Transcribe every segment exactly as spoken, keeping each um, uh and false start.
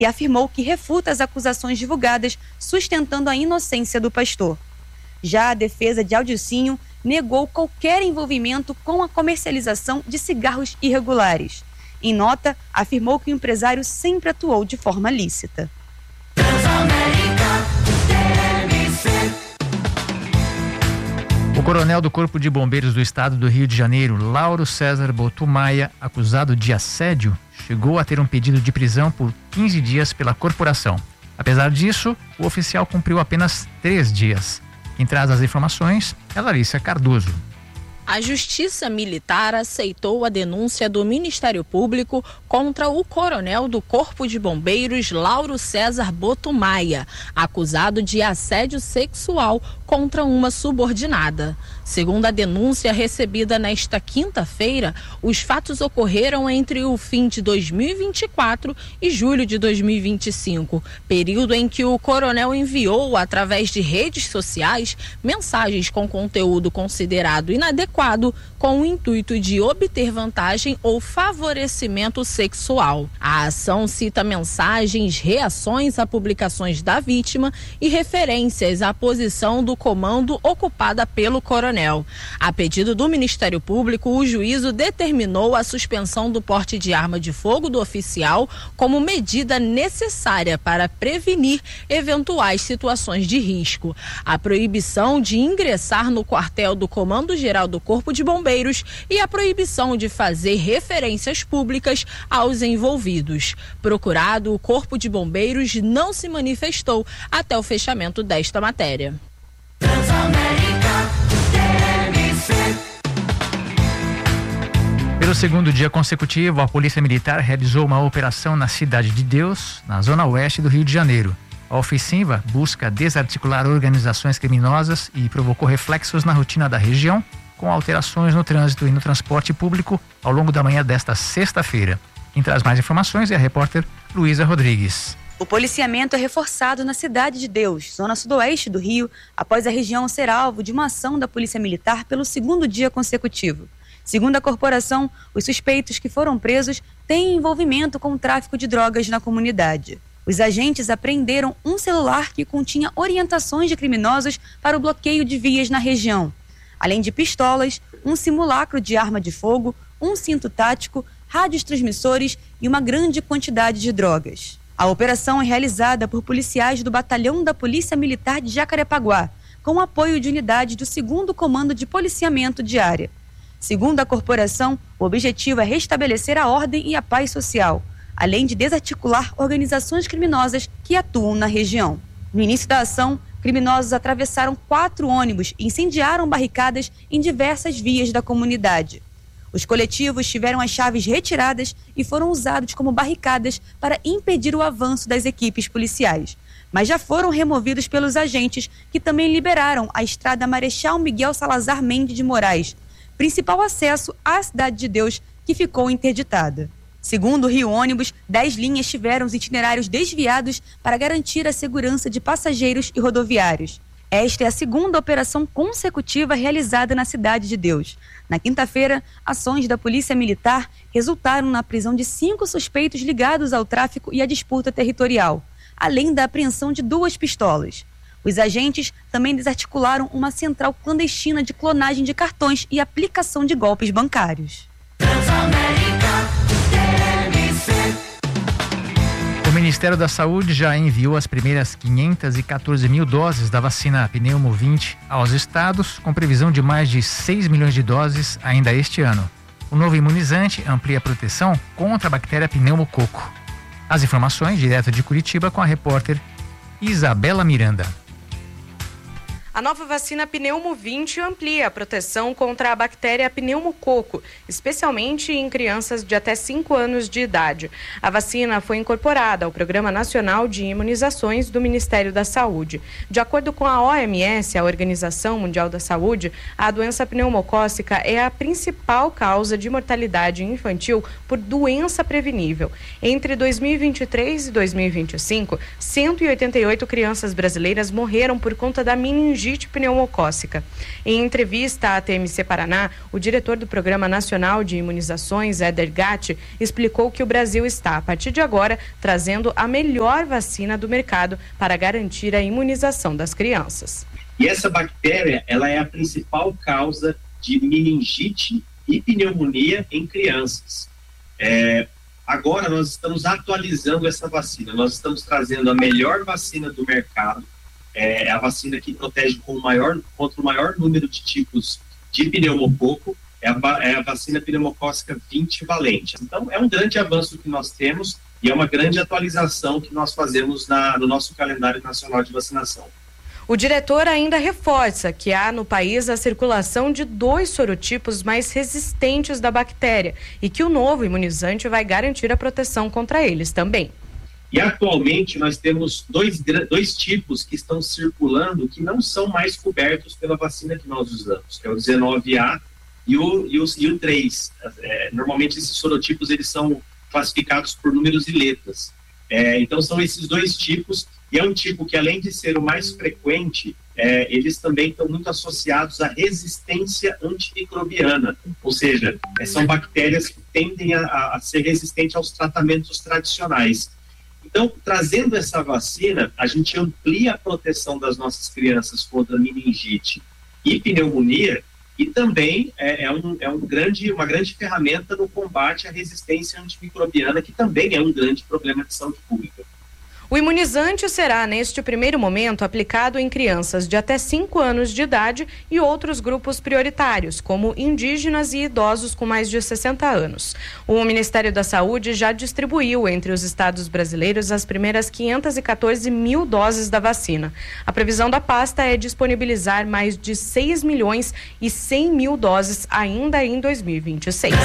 e afirmou que refuta as acusações divulgadas, sustentando a inocência do pastor. Já a defesa de Aldilcinho negou qualquer envolvimento com a comercialização de cigarros irregulares. Em nota, afirmou que o empresário sempre atuou de forma lícita. O coronel do Corpo de Bombeiros do Estado do Rio de Janeiro, Lauro César Botumaia, acusado de assédio, chegou a ter um pedido de prisão por quinze dias pela corporação. Apesar disso, o oficial cumpriu apenas três dias. Quem traz as informações é Larissa Cardoso. A Justiça Militar aceitou a denúncia do Ministério Público contra o coronel do Corpo de Bombeiros, Lauro César Botumaia, acusado de assédio sexual contra uma subordinada. Segundo a denúncia recebida nesta quinta-feira, os fatos ocorreram entre o fim de dois mil e vinte e quatro e julho de dois mil e vinte e cinco, período em que o coronel enviou, através de redes sociais, mensagens com conteúdo considerado inadequado com o intuito de obter vantagem ou favorecimento sexual. A ação cita mensagens, reações a publicações da vítima e referências à posição do comando ocupada pelo coronel. A pedido do Ministério Público, o juízo determinou a suspensão do porte de arma de fogo do oficial como medida necessária para prevenir eventuais situações de risco. A proibição de ingressar no quartel do Comando-Geral do Corpo de Bombeiros e a proibição de fazer referências públicas aos envolvidos. Procurado, o Corpo de Bombeiros não se manifestou até o fechamento desta matéria. Pelo segundo dia consecutivo, a Polícia Militar realizou uma operação na Cidade de Deus, na zona oeste do Rio de Janeiro. A ofensiva busca desarticular organizações criminosas e provocou reflexos na rotina da região, com alterações no trânsito e no transporte público ao longo da manhã desta sexta-feira. Quem traz mais informações é a repórter Luísa Rodrigues. O policiamento é reforçado na Cidade de Deus, zona sudoeste do Rio, após a região ser alvo de uma ação da Polícia Militar pelo segundo dia consecutivo. Segundo a corporação, os suspeitos que foram presos têm envolvimento com o tráfico de drogas na comunidade. Os agentes apreenderam um celular que continha orientações de criminosos para o bloqueio de vias na região, além de pistolas, um simulacro de arma de fogo, um cinto tático, rádios transmissores e uma grande quantidade de drogas. A operação é realizada por policiais do Batalhão da Polícia Militar de Jacarepaguá, com apoio de unidades do segundo Comando de Policiamento de Área. Segundo a corporação, o objetivo é restabelecer a ordem e a paz social, além de desarticular organizações criminosas que atuam na região. No início da ação, criminosos atravessaram quatro ônibus e incendiaram barricadas em diversas vias da comunidade. Os coletivos tiveram as chaves retiradas e foram usados como barricadas para impedir o avanço das equipes policiais, mas já foram removidos pelos agentes, que também liberaram a estrada Marechal Miguel Salazar Mendes de Moraes, principal acesso à Cidade de Deus, que ficou interditada. Segundo o Rio Ônibus, dez linhas tiveram os itinerários desviados para garantir a segurança de passageiros e rodoviários. Esta é a segunda operação consecutiva realizada na Cidade de Deus. Na quinta-feira, ações da Polícia Militar resultaram na prisão de cinco suspeitos ligados ao tráfico e à disputa territorial, além da apreensão de duas pistolas. Os agentes também desarticularam uma central clandestina de clonagem de cartões e aplicação de golpes bancários. O Ministério da Saúde já enviou as primeiras quinhentas e quatorze mil doses da vacina Pneumo vinte aos estados, com previsão de mais de seis milhões de doses ainda este ano. O novo imunizante amplia a proteção contra a bactéria pneumococo. As informações direto de Curitiba com a repórter Isabela Miranda. A nova vacina Pneumo vinte amplia a proteção contra a bactéria pneumococo, especialmente em crianças de até cinco anos de idade. A vacina foi incorporada ao Programa Nacional de Imunizações do Ministério da Saúde. De acordo com a O M S, a Organização Mundial da Saúde, a doença pneumocócica é a principal causa de mortalidade infantil por doença prevenível. Entre dois mil e vinte e três e dois mil e vinte e cinco, cento e oitenta e oito crianças brasileiras morreram por conta da meningite meningite pneumocócica. Em entrevista à T M C Paraná, o diretor do Programa Nacional de Imunizações, Éder Gatti, explicou que o Brasil está, a partir de agora, trazendo a melhor vacina do mercado para garantir a imunização das crianças. E essa bactéria, ela é a principal causa de meningite e pneumonia em crianças. É, agora nós estamos atualizando essa vacina, nós estamos trazendo a melhor vacina do mercado, é a vacina que protege com o maior, contra o maior número de tipos de pneumococo, é a, é a vacina pneumocócica vinte valente. Então é um grande avanço que nós temos e é uma grande atualização que nós fazemos na, no nosso calendário nacional de vacinação. O diretor ainda reforça que há no país a circulação de dois sorotipos mais resistentes da bactéria e que o novo imunizante vai garantir a proteção contra eles também. E atualmente nós temos dois, dois tipos que estão circulando que não são mais cobertos pela vacina que nós usamos, que é o dezenove A e o, e o, e o três. É, normalmente esses sorotipos eles são classificados por números e letras. É, então são esses dois tipos. E é um tipo que, além de ser o mais frequente, é, eles também estão muito associados à resistência antimicrobiana, ou seja, é, são bactérias que tendem a, a ser resistentes aos tratamentos tradicionais. Então, trazendo essa vacina, a gente amplia a proteção das nossas crianças contra meningite e pneumonia, e também é, é, um, é um grande, uma grande ferramenta no combate à resistência antimicrobiana, que também é um grande problema de saúde pública. O imunizante será, neste primeiro momento, aplicado em crianças de até cinco anos de idade e outros grupos prioritários, como indígenas e idosos com mais de sessenta anos. O Ministério da Saúde já distribuiu entre os estados brasileiros as primeiras quinhentas e quatorze mil doses da vacina. A previsão da pasta é disponibilizar mais de seis milhões e cem mil doses ainda em dois mil e vinte e seis.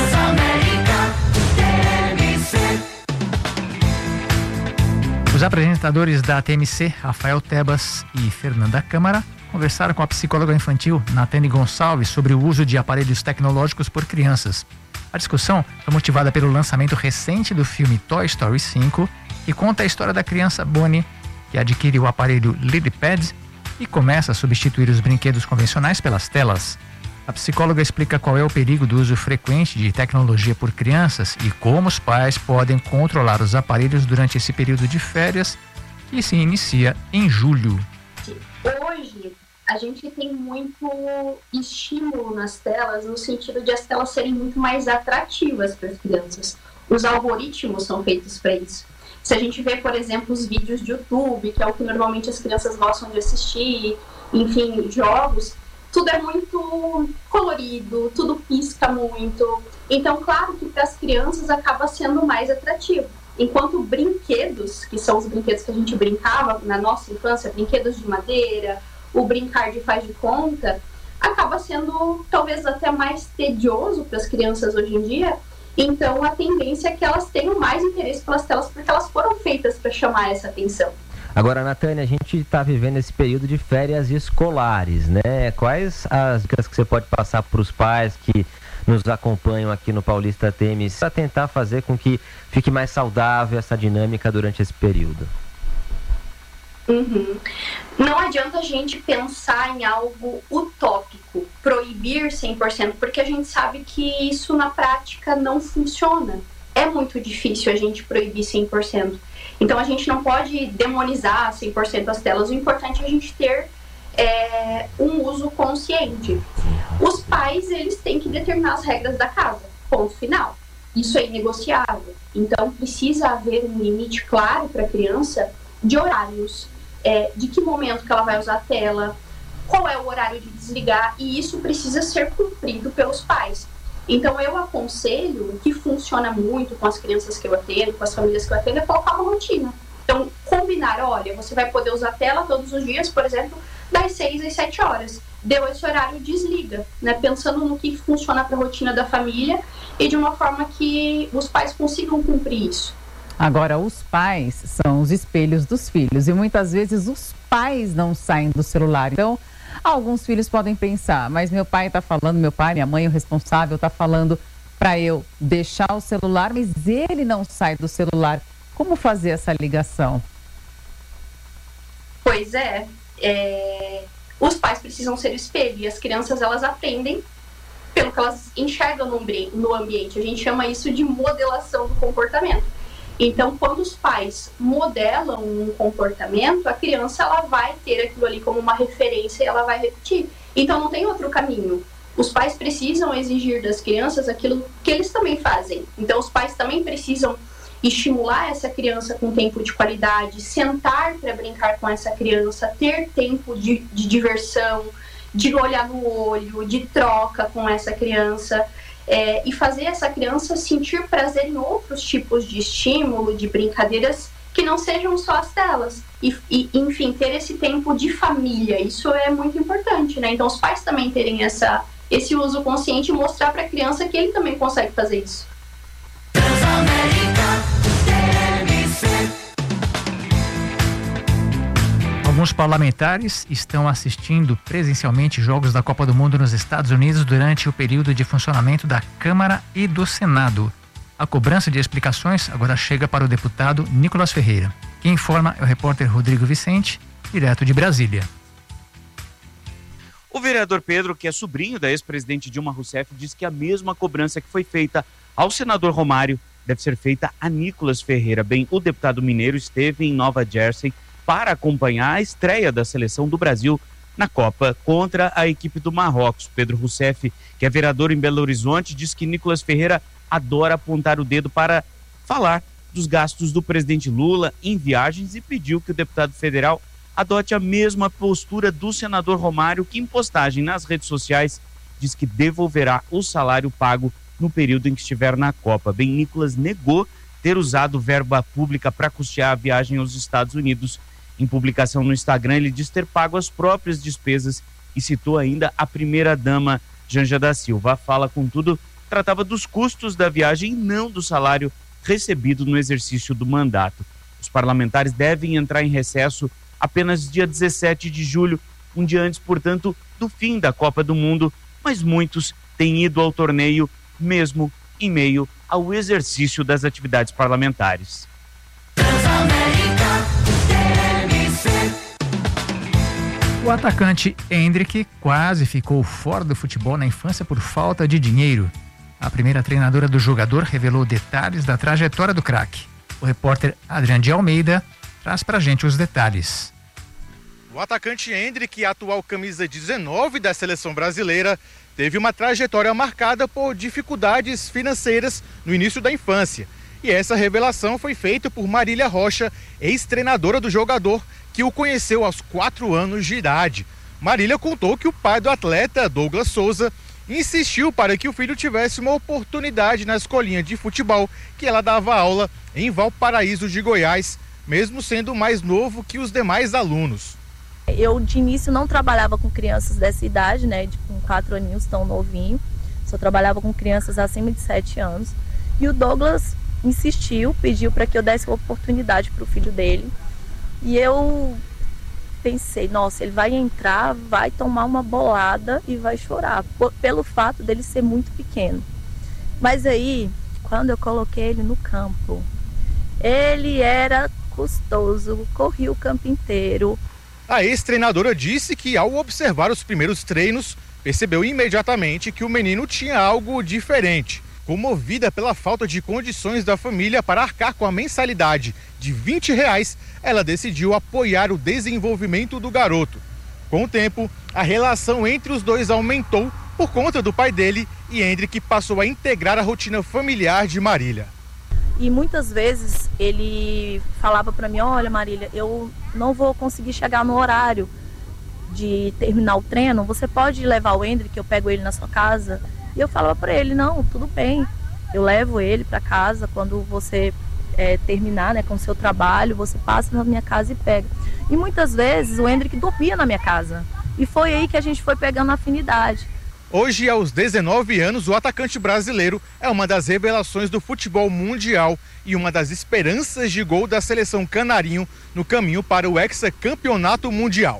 Os apresentadores da T M C, Rafael Tebas e Fernanda Câmara, conversaram com a psicóloga infantil Natane Gonçalves sobre o uso de aparelhos tecnológicos por crianças. A discussão foi motivada pelo lançamento recente do filme Toy Story cinco, que conta a história da criança Bonnie, que adquire o aparelho LilyPad e começa a substituir os brinquedos convencionais pelas telas. A psicóloga explica qual é o perigo do uso frequente de tecnologia por crianças e como os pais podem controlar os aparelhos durante esse período de férias, que se inicia em julho. Hoje, a gente tem muito estímulo nas telas, no sentido de as telas serem muito mais atrativas para as crianças. Os algoritmos são feitos para isso. Se a gente vê, por exemplo, os vídeos de YouTube, que é o que normalmente as crianças gostam de assistir, enfim, jogos, tudo é muito colorido, tudo pisca muito. Então, claro que para as crianças acaba sendo mais atrativo. Enquanto brinquedos, que são os brinquedos que a gente brincava na nossa infância, brinquedos de madeira, o brincar de faz de conta, acaba sendo talvez até mais tedioso para as crianças hoje em dia. Então, a tendência é que elas tenham mais interesse pelas telas, porque elas foram feitas para chamar essa atenção. Agora, Natane, a gente está vivendo esse período de férias escolares, né? Quais as dicas que você pode passar para os pais que nos acompanham aqui no Paulista T M C para tentar fazer com que fique mais saudável essa dinâmica durante esse período? Uhum. Não adianta a gente pensar em algo utópico, proibir cem por cento, porque a gente sabe que isso na prática não funciona. É muito difícil a gente proibir cem por cento. Então a gente não pode demonizar cem por cento as telas. O importante é a gente ter é, um uso consciente. Os pais, eles têm que determinar as regras da casa, ponto final. Isso é inegociável. Então precisa haver um limite claro para a criança de horários, é, de que momento que ela vai usar a tela, qual é o horário de desligar, e isso precisa ser cumprido pelos pais. Então eu aconselho, o que funciona muito com as crianças que eu atendo, com as famílias que eu atendo, é colocar uma rotina. Então combinar, olha, você vai poder usar a tela todos os dias, por exemplo, das seis às sete horas. Deu esse horário, desliga, né? Pensando no que funciona para a rotina da família e de uma forma que os pais consigam cumprir isso. Agora, os pais são os espelhos dos filhos e muitas vezes os pais não saem do celular. Então, alguns filhos podem pensar, mas meu pai está falando, meu pai, minha mãe, o responsável, está falando para eu deixar o celular, mas ele não sai do celular. Como fazer essa ligação? Pois é, é os pais precisam ser espelho, e as crianças, elas aprendem pelo que elas enxergam no ambiente. A gente chama isso de modelação do comportamento. Então, quando os pais modelam um comportamento, a criança, ela vai ter aquilo ali como uma referência e ela vai repetir. Então, não tem outro caminho. Os pais precisam exigir das crianças aquilo que eles também fazem. Então, os pais também precisam estimular essa criança com tempo de qualidade, sentar para brincar com essa criança, ter tempo de, de diversão, de olhar no olho, de troca com essa criança, é, e fazer essa criança sentir prazer em outros tipos de estímulo, de brincadeiras que não sejam só as telas. E, e, enfim, ter esse tempo de família, isso é muito importante, né? Então, os pais também terem essa, esse uso consciente e mostrar para a criança que ele também consegue fazer isso. Alguns parlamentares estão assistindo presencialmente jogos da Copa do Mundo nos Estados Unidos durante o período de funcionamento da Câmara e do Senado. A cobrança de explicações agora chega para o deputado Nicolas Ferreira. Quem informa é o repórter Rodrigo Vicente, direto de Brasília. O vereador Pedro, que é sobrinho da ex-presidente Dilma Rousseff, diz que a mesma cobrança que foi feita ao senador Romário deve ser feita a Nicolas Ferreira. Bem, o deputado mineiro esteve em Nova Jersey para acompanhar a estreia da seleção do Brasil na Copa contra a equipe do Marrocos. Pedro Rousseff, que é vereador em Belo Horizonte, diz que Nicolas Ferreira adora apontar o dedo para falar dos gastos do presidente Lula em viagens e pediu que o deputado federal adote a mesma postura do senador Romário, que em postagem nas redes sociais diz que devolverá o salário pago no período em que estiver na Copa. Bem, Nicolas negou ter usado verba pública para custear a viagem aos Estados Unidos. Em publicação no Instagram, ele diz ter pago as próprias despesas e citou ainda a primeira-dama Janja da Silva. A fala, contudo, tratava dos custos da viagem e não do salário recebido no exercício do mandato. Os parlamentares devem entrar em recesso apenas dia dezessete de julho, um dia antes, portanto, do fim da Copa do Mundo, mas muitos têm ido ao torneio mesmo em meio ao exercício das atividades parlamentares. O atacante Hendrick quase ficou fora do futebol na infância por falta de dinheiro. A primeira treinadora do jogador revelou detalhes da trajetória do craque. O repórter Adriano de Almeida traz pra gente os detalhes. O atacante Hendrick, atual camisa dezenove da seleção brasileira, teve uma trajetória marcada por dificuldades financeiras no início da infância. E essa revelação foi feita por Marília Rocha, ex-treinadora do jogador, que o conheceu aos quatro anos de idade. Marília contou que o pai do atleta, Douglas Souza, insistiu para que o filho tivesse uma oportunidade na escolinha de futebol que ela dava aula em Valparaíso de Goiás, mesmo sendo mais novo que os demais alunos. Eu, de início, não trabalhava com crianças dessa idade, né, de, com quatro aninhos, tão novinho. Só trabalhava com crianças acima de sete anos. E o Douglas insistiu, pediu para que eu desse uma oportunidade para o filho dele. E eu pensei, nossa, ele vai entrar, vai tomar uma bolada e vai chorar, por, pelo fato dele ser muito pequeno. Mas aí, quando eu coloquei ele no campo, ele era custoso, corria o campo inteiro. A ex-treinadora disse que, ao observar os primeiros treinos, percebeu imediatamente que o menino tinha algo diferente. Comovida pela falta de condições da família para arcar com a mensalidade de vinte reais, ela decidiu apoiar o desenvolvimento do garoto. Com o tempo, a relação entre os dois aumentou por conta do pai dele e Hendrick passou a integrar a rotina familiar de Marília. E muitas vezes ele falava para mim, olha Marília, eu não vou conseguir chegar no horário de terminar o treino, você pode levar o Hendrick, eu pego ele na sua casa? E eu falava para ele, não, tudo bem, eu levo ele para casa, quando você é, terminar, né, com o seu trabalho, você passa na minha casa e pega. E muitas vezes o Hendrick dormia na minha casa, e foi aí que a gente foi pegando afinidade. Hoje, aos dezenove anos, o atacante brasileiro é uma das revelações do futebol mundial e uma das esperanças de gol da seleção canarinho no caminho para o hexacampeonato mundial.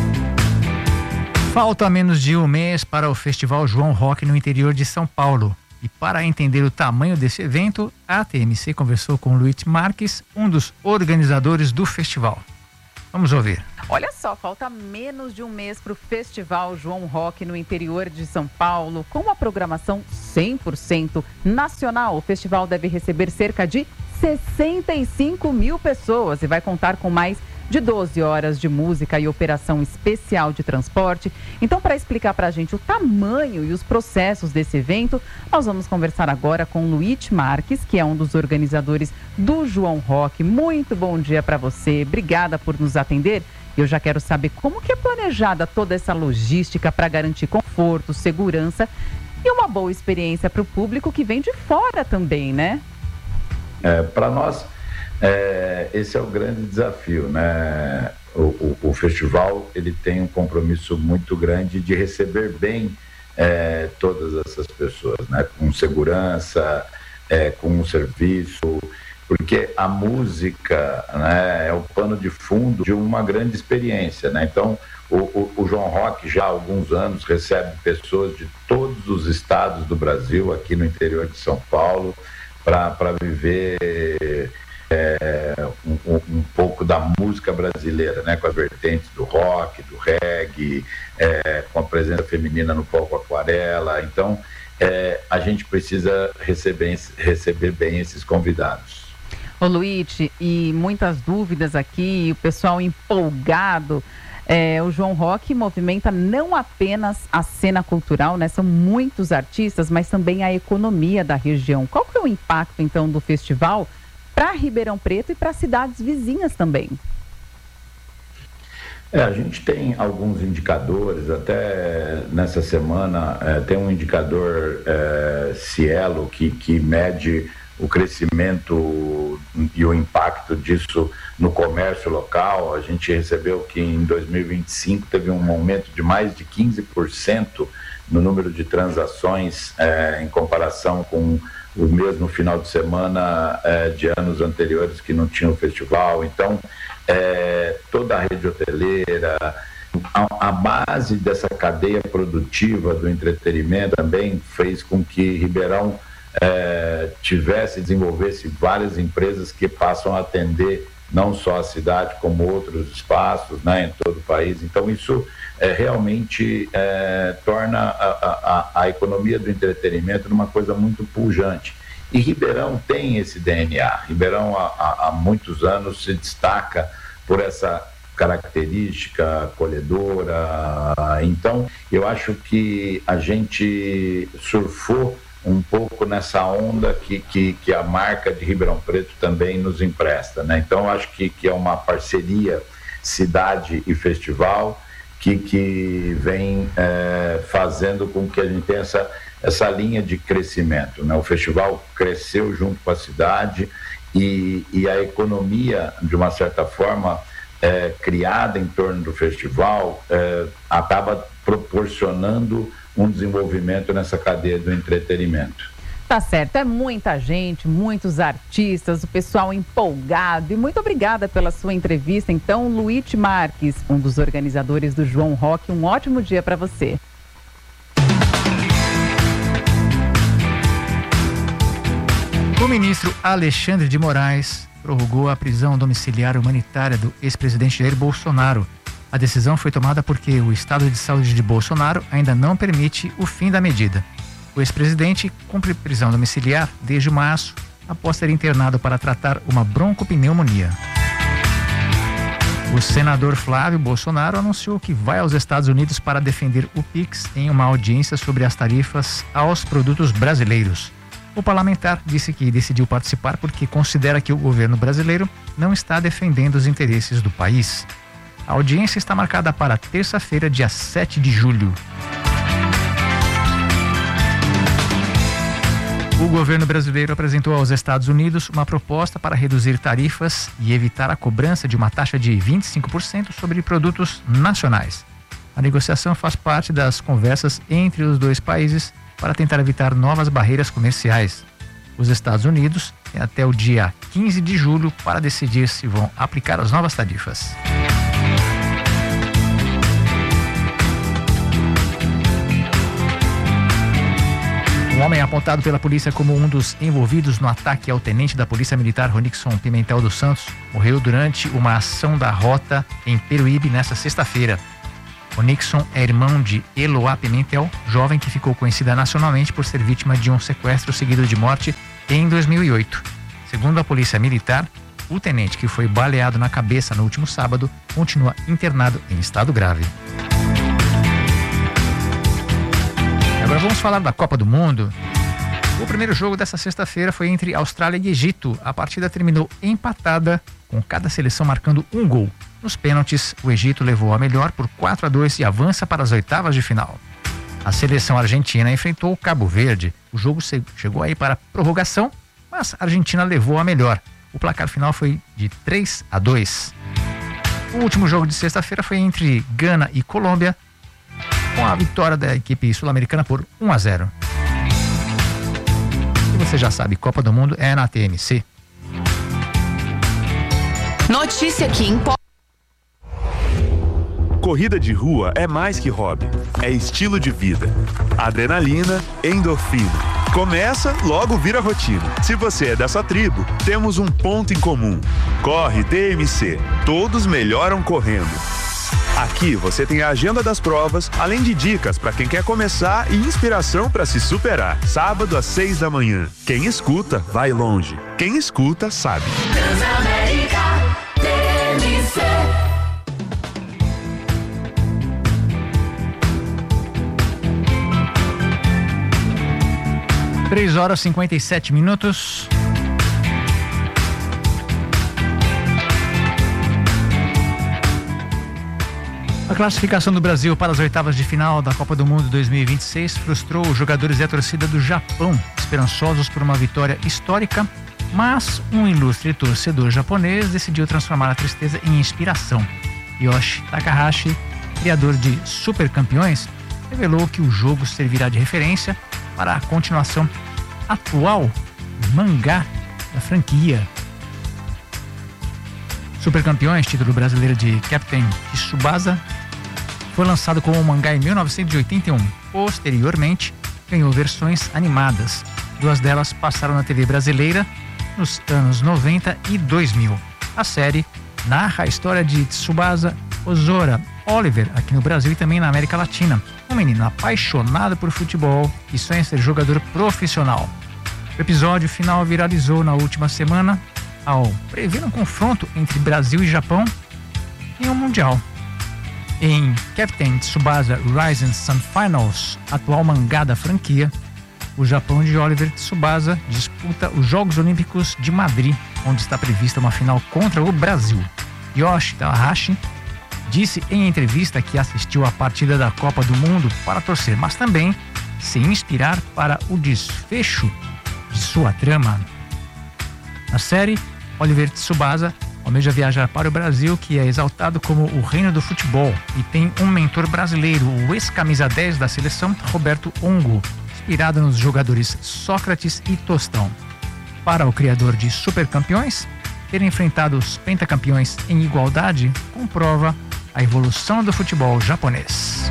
Falta menos de um mês para o Festival João Rock no interior de São Paulo. E para entender o tamanho desse evento, a T M C conversou com Luiz Marques, um dos organizadores do festival. Vamos ouvir. Olha só, falta menos de um mês para o Festival João Rock no interior de São Paulo. Com uma programação cem por cento nacional, o festival deve receber cerca de sessenta e cinco mil pessoas e vai contar com mais de doze horas de música e operação especial de transporte. Então, para explicar para a gente o tamanho e os processos desse evento, nós vamos conversar agora com Luiz Marques, que é um dos organizadores do João Rock. Muito bom dia para você, obrigada por nos atender. Eu já quero saber como que é planejada toda essa logística para garantir conforto, segurança e uma boa experiência para o público que vem de fora também, né? É, para nós, é, esse é o grande desafio, né? O, o, o festival ele tem um compromisso muito grande de receber bem é, todas essas pessoas, né? Com segurança, é, com um serviço, porque a música, né, é o pano de fundo de uma grande experiência, né? Então, o, o, o João Rock já há alguns anos recebe pessoas de todos os estados do Brasil, aqui no interior de São Paulo, para viver é, um, um pouco da música brasileira, né? Com as vertentes do rock, do reggae, é, com a presença feminina no palco Aquarela. Então, é, a gente precisa receber, receber bem esses convidados. Ô Luiz, e muitas dúvidas aqui, o pessoal empolgado. É, o João Rock movimenta não apenas a cena cultural, né? São muitos artistas, mas também a economia da região. Qual que é o impacto, então, do festival para Ribeirão Preto e para cidades vizinhas também? É, a gente tem alguns indicadores, até nessa semana é, tem um indicador é, Cielo que, que mede o crescimento e o impacto disso no comércio local. A gente recebeu que em dois mil e vinte e cinco teve um aumento de mais de quinze por cento no número de transações é, em comparação com o mesmo final de semana é, de anos anteriores que não tinha o festival. Então, é, toda a rede hoteleira, a, a base dessa cadeia produtiva do entretenimento também fez com que Ribeirão É, tivesse, desenvolvesse várias empresas que passam a atender não só a cidade como outros espaços, né, em todo o país. Então isso é, realmente é, torna a, a, a economia do entretenimento numa coisa muito pujante. E Ribeirão tem esse D N A. Ribeirão há, há muitos anos se destaca por essa característica acolhedora. Então eu acho que a gente surfou um pouco nessa onda que, que, que a marca de Ribeirão Preto também nos empresta, né? Então acho que, que é uma parceria cidade e festival que, que vem é, fazendo com que a gente tenha essa, essa linha de crescimento, né? O festival cresceu junto com a cidade e, e a economia, de uma certa forma, é, criada em torno do festival, é, acaba proporcionando um desenvolvimento nessa cadeia do entretenimento. Tá certo, é muita gente, muitos artistas, o pessoal empolgado. E muito obrigada pela sua entrevista. Então, Luiz Marques, um dos organizadores do João Rock, um ótimo dia para você. O ministro Alexandre de Moraes prorrogou a prisão domiciliar humanitária do ex-presidente Jair Bolsonaro. A decisão foi tomada porque o estado de saúde de Bolsonaro ainda não permite o fim da medida. O ex-presidente cumpre prisão domiciliar desde março, após ser internado para tratar uma broncopneumonia. O senador Flávio Bolsonaro anunciou que vai aos Estados Unidos para defender o Pix em uma audiência sobre as tarifas aos produtos brasileiros. O parlamentar disse que decidiu participar porque considera que o governo brasileiro não está defendendo os interesses do país. A audiência está marcada para terça-feira, dia sete de julho. O governo brasileiro apresentou aos Estados Unidos uma proposta para reduzir tarifas e evitar a cobrança de uma taxa de vinte e cinco por cento sobre produtos nacionais. A negociação faz parte das conversas entre os dois países para tentar evitar novas barreiras comerciais. Os Estados Unidos têm até o dia quinze de julho para decidir se vão aplicar as novas tarifas. Um homem apontado pela polícia como um dos envolvidos no ataque ao tenente da Polícia Militar Ronixon Pimentel dos Santos morreu durante uma ação da rota em Peruíbe nesta sexta-feira. Ronixon é irmão de Eloá Pimentel, jovem que ficou conhecida nacionalmente por ser vítima de um sequestro seguido de morte em dois mil e oito. Segundo a Polícia Militar, o tenente que foi baleado na cabeça no último sábado continua internado em estado grave. Agora vamos falar da Copa do Mundo. O primeiro jogo dessa sexta-feira foi entre Austrália e Egito. A partida terminou empatada, com cada seleção marcando um gol. Nos pênaltis, o Egito levou a melhor por quatro a dois e avança para as oitavas de final. A seleção argentina enfrentou o Cabo Verde. O jogo chegou aí para prorrogação, mas a Argentina levou a melhor. O placar final foi de três a dois. O último jogo de sexta-feira foi entre Gana e Colômbia, com a vitória da equipe sul-americana por um a zero. E você já sabe, Copa do Mundo é na T M C. Notícia que importa. Corrida de rua é mais que hobby, é estilo de vida. Adrenalina, endorfina. Começa, logo vira rotina. Se você é dessa tribo, temos um ponto em comum. Corre T M C. Todos melhoram correndo. Aqui você tem a agenda das provas, além de dicas para quem quer começar e inspiração para se superar. Sábado às seis da manhã. Quem escuta, vai longe. Quem escuta, sabe. Transamérica T M C. três horas e cinquenta e sete minutos. A classificação do Brasil para as oitavas de final da Copa do Mundo dois mil e vinte e seis frustrou os jogadores e a torcida do Japão, esperançosos por uma vitória histórica, mas um ilustre torcedor japonês decidiu transformar a tristeza em inspiração. Yoshi Takahashi, criador de Super Campeões, revelou que o jogo servirá de referência para a continuação atual mangá da franquia. Super Campeões, título brasileiro de Captain Tsubasa, foi lançado como um mangá em mil novecentos e oitenta e um. Posteriormente, ganhou versões animadas. Duas delas passaram na T V brasileira nos anos noventa e dois mil. A série narra a história de Tsubasa Ozora Oliver aqui no Brasil e também na América Latina. Um menino apaixonado por futebol e sonha ser jogador profissional. O episódio final viralizou na última semana ao prever um confronto entre Brasil e Japão em um Mundial. Em Captain Tsubasa Rising Sun Finals, atual mangá da franquia, o Japão de Oliver Tsubasa disputa os Jogos Olímpicos de Madrid, onde está prevista uma final contra o Brasil. Yoshi Takahashi disse em entrevista que assistiu à partida da Copa do Mundo para torcer, mas também se inspirar para o desfecho de sua trama. Na série, Oliver Tsubasa almeja viajar para o Brasil, que é exaltado como o reino do futebol, e tem um mentor brasileiro, o ex-camisa dez da seleção, Roberto Ongo, inspirado nos jogadores Sócrates e Tostão. Para o criador de Super Campeões, ter enfrentado os pentacampeões em igualdade comprova a evolução do futebol japonês.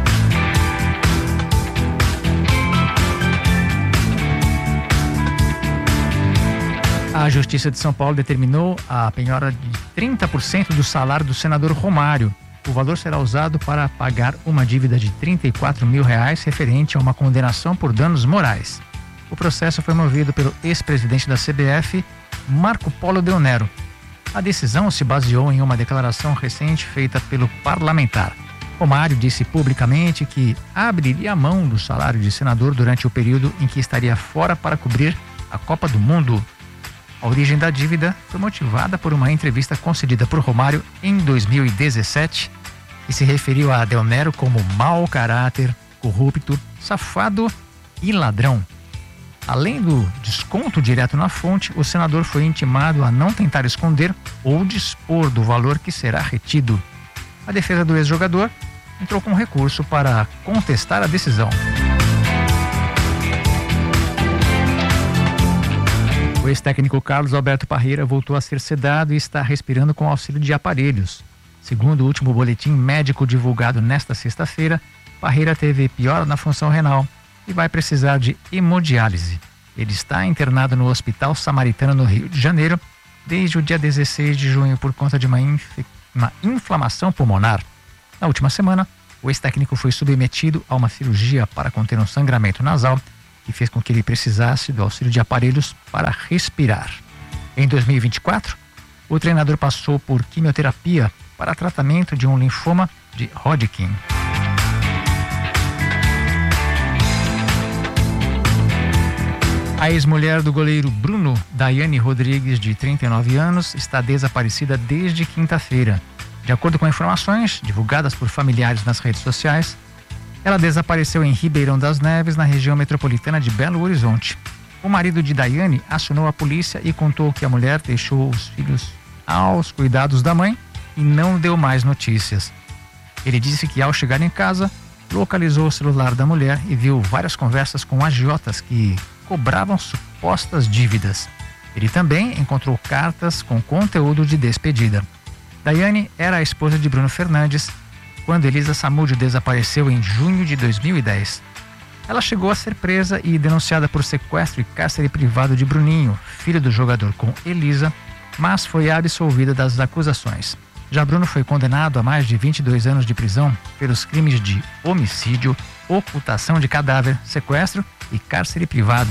A Justiça de São Paulo determinou a penhora de trinta por cento do salário do senador Romário. O valor será usado para pagar uma dívida de trinta e quatro mil reais referente a uma condenação por danos morais. O processo foi movido pelo ex-presidente da C B F, Marco Polo Del Nero. A decisão se baseou em uma declaração recente feita pelo parlamentar. Romário disse publicamente que abriria mão do salário de senador durante o período em que estaria fora para cobrir a Copa do Mundo. A origem da dívida foi motivada por uma entrevista concedida por Romário em dois mil e dezessete e se referiu a Del Nero como mau caráter, corrupto, safado e ladrão. Além do desconto direto na fonte, o senador foi intimado a não tentar esconder ou dispor do valor que será retido. A defesa do ex-jogador entrou com recurso para contestar a decisão. O ex-técnico Carlos Alberto Parreira voltou a ser sedado e está respirando com auxílio de aparelhos. Segundo o último boletim médico divulgado nesta sexta-feira, Parreira teve piora na função renal e vai precisar de hemodiálise. Ele está internado no Hospital Samaritano, no Rio de Janeiro, desde o dia dezesseis de junho por conta de uma, inf... uma inflamação pulmonar. Na última semana, o ex-técnico foi submetido a uma cirurgia para conter um sangramento nasal que fez com que ele precisasse do auxílio de aparelhos para respirar. Em dois mil e vinte e quatro, o treinador passou por quimioterapia para tratamento de um linfoma de Hodgkin. A ex-mulher do goleiro Bruno, Daiane Rodrigues, de trinta e nove anos, está desaparecida desde quinta-feira. De acordo com informações divulgadas por familiares nas redes sociais, ela desapareceu em Ribeirão das Neves, na região metropolitana de Belo Horizonte. O marido de Daiane acionou a polícia e contou que a mulher deixou os filhos aos cuidados da mãe e não deu mais notícias. Ele disse que, ao chegar em casa, localizou o celular da mulher e viu várias conversas com agiotas que cobravam supostas dívidas. Ele também encontrou cartas com conteúdo de despedida. Daiane era a esposa de Bruno Fernandes quando Elisa Samúdio desapareceu em junho de dois mil e dez. Ela chegou a ser presa e denunciada por sequestro e cárcere privado de Bruninho, filho do jogador com Elisa, mas foi absolvida das acusações. Já Bruno foi condenado a mais de vinte e dois anos de prisão pelos crimes de homicídio, ocultação de cadáver, sequestro e cárcere privado.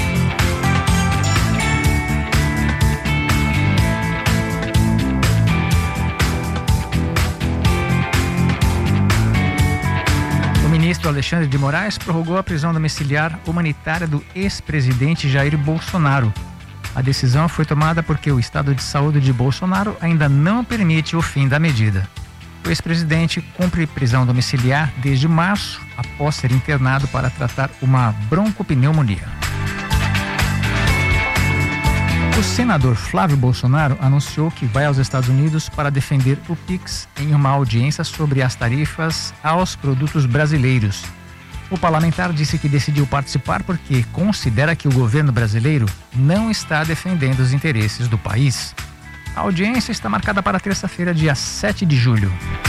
O ministro Alexandre de Moraes prorrogou a prisão domiciliar humanitária do ex-presidente Jair Bolsonaro. A decisão foi tomada porque o estado de saúde de Bolsonaro ainda não permite o fim da medida. O ex-presidente cumpre prisão domiciliar desde março, após ser internado para tratar uma broncopneumonia. O senador Flávio Bolsonaro anunciou que vai aos Estados Unidos para defender o Pix em uma audiência sobre as tarifas aos produtos brasileiros. O parlamentar disse que decidiu participar porque considera que o governo brasileiro não está defendendo os interesses do país. A audiência está marcada para terça-feira, dia sete de julho.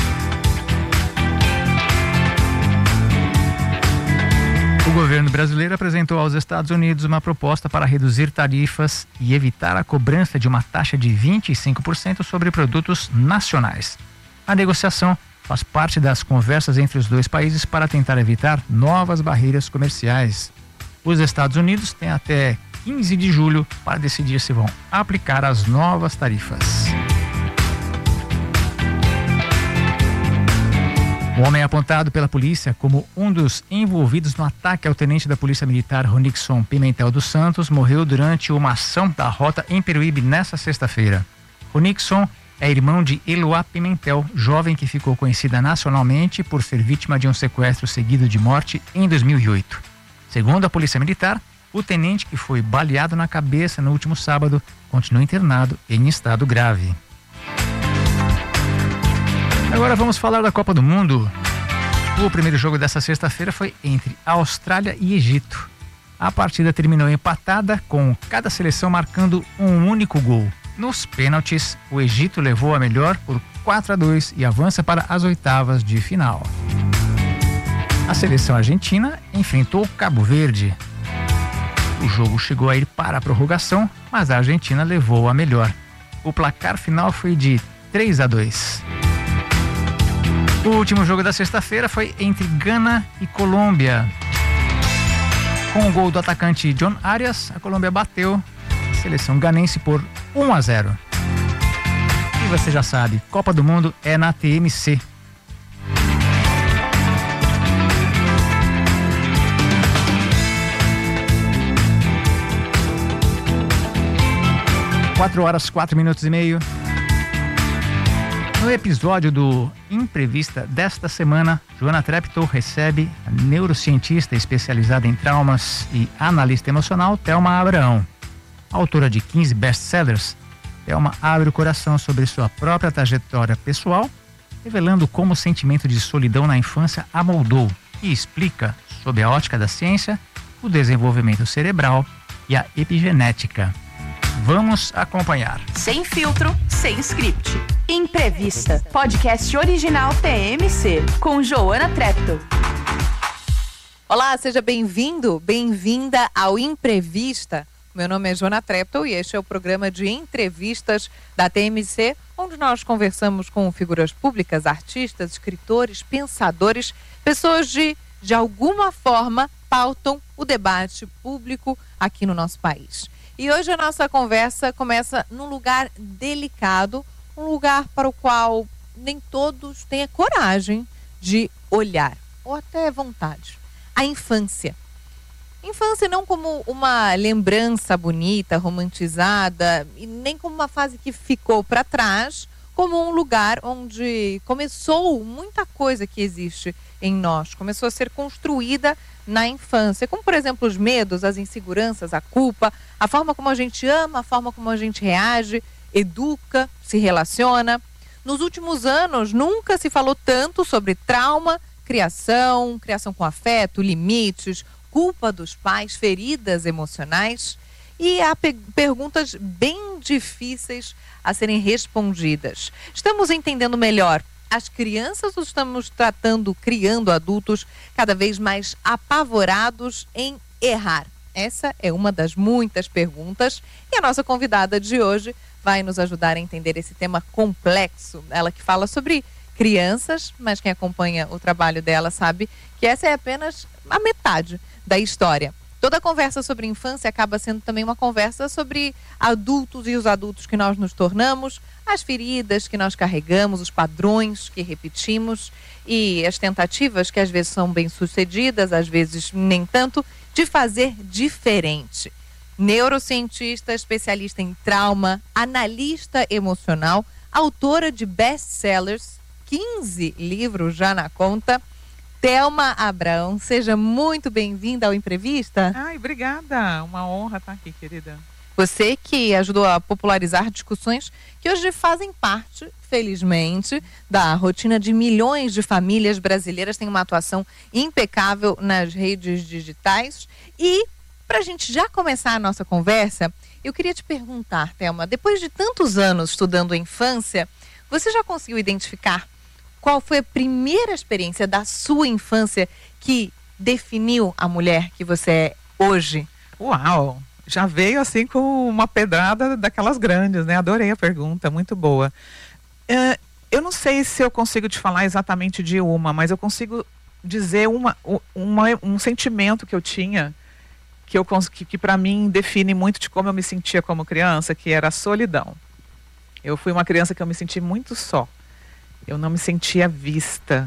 O governo brasileiro apresentou aos Estados Unidos uma proposta para reduzir tarifas e evitar a cobrança de uma taxa de vinte e cinco por cento sobre produtos nacionais. A negociação faz parte das conversas entre os dois países para tentar evitar novas barreiras comerciais. Os Estados Unidos têm até quinze de julho para decidir se vão aplicar as novas tarifas. O homem apontado pela polícia como um dos envolvidos no ataque ao tenente da Polícia Militar Ronixon Pimentel dos Santos morreu durante uma ação da rota em Peruíbe nesta sexta-feira. Ronixon é irmão de Eloá Pimentel, jovem que ficou conhecida nacionalmente por ser vítima de um sequestro seguido de morte em dois mil e oito. Segundo a Polícia Militar, o tenente, que foi baleado na cabeça no último sábado, continua internado em estado grave. Agora vamos falar da Copa do Mundo. O primeiro jogo dessa sexta-feira foi entre Austrália e Egito. A partida terminou empatada, com cada seleção marcando um único gol. Nos pênaltis, o Egito levou a melhor por quatro a dois e avança para as oitavas de final. A seleção argentina enfrentou Cabo Verde. O jogo chegou a ir para a prorrogação, mas a Argentina levou a melhor. O placar final foi de três a dois. O último jogo da sexta-feira foi entre Gana e Colômbia. Com o gol do atacante John Arias, a Colômbia bateu a seleção ganense por um a zero. E você já sabe, Copa do Mundo é na T M C. quatro horas, quatro minutos e meio. No episódio do Imprevista desta semana, Joana Treptow recebe a neurocientista especializada em traumas e analista emocional, Thelma Abraão. Autora de quinze best-sellers, Thelma abre o coração sobre sua própria trajetória pessoal, revelando como o sentimento de solidão na infância a moldou e explica, sob a ótica da ciência, o desenvolvimento cerebral e a epigenética. Vamos acompanhar. Sem filtro, sem script. Imprevista. Podcast original T M C. Com Joana Treptow. Olá, seja bem-vindo, bem-vinda ao Imprevista. Meu nome é Joana Treptow e este é o programa de entrevistas da T M C, onde nós conversamos com figuras públicas, artistas, escritores, pensadores, pessoas de, de alguma forma, pautam o debate público aqui no nosso país. E hoje a nossa conversa começa num lugar delicado, um lugar para o qual nem todos têm a coragem de olhar, ou até vontade. A infância. Infância não como uma lembrança bonita, romantizada, e nem como uma fase que ficou para trás, como um lugar onde começou muita coisa que existe em nós, começou a ser construída na infância, como por exemplo os medos, as inseguranças, a culpa, a forma como a gente ama, a forma como a gente reage, educa, se relaciona. Nos últimos anos nunca se falou tanto sobre trauma, criação, criação com afeto, limites, culpa dos pais, feridas emocionais, e há pe- perguntas bem difíceis a serem respondidas. Estamos entendendo melhor as crianças ou estamos tratando, criando adultos cada vez mais apavorados em errar? Essa é uma das muitas perguntas e a nossa convidada de hoje vai nos ajudar a entender esse tema complexo. Ela que fala sobre crianças, mas quem acompanha o trabalho dela sabe que essa é apenas a metade da história. Toda conversa sobre infância acaba sendo também uma conversa sobre adultos e os adultos que nós nos tornamos, as feridas que nós carregamos, os padrões que repetimos e as tentativas que às vezes são bem-sucedidas, às vezes nem tanto, de fazer diferente. Neurocientista, especialista em trauma, analista emocional, autora de best-sellers, quinze livros já na conta, Thelma Abrão, seja muito bem-vinda ao Imprevista. Ai, obrigada. Uma honra estar aqui, querida. Você que ajudou a popularizar discussões que hoje fazem parte, felizmente, da rotina de milhões de famílias brasileiras, tem uma atuação impecável nas redes digitais. E, para a gente já começar a nossa conversa, eu queria te perguntar, Thelma, depois de tantos anos estudando a infância, você já conseguiu identificar qual foi a primeira experiência da sua infância que definiu a mulher que você é hoje? Uau! Já veio assim com uma pedrada daquelas grandes, né? Adorei a pergunta, muito boa. Uh, eu não sei se eu consigo te falar exatamente de uma, mas eu consigo dizer uma, uma, um sentimento que eu tinha, que, eu, que, que para mim define muito de como eu me sentia como criança, que era a solidão. Eu fui uma criança que eu me senti muito só. Eu não me sentia vista.